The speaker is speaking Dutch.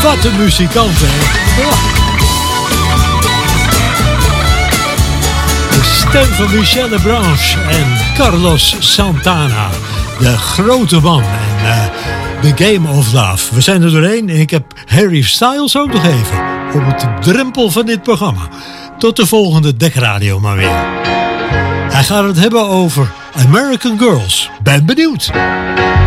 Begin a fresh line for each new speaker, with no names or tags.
Wat een muzikant, hè? Ja. De stem van Michel Lebranche en Carlos Santana. De grote man en The Game of Love. We zijn er doorheen en ik heb Harry Styles ook nog even op de drempel van dit programma. Tot de volgende Dekkradio maar weer. Hij gaat het hebben over American Girls. Ben benieuwd.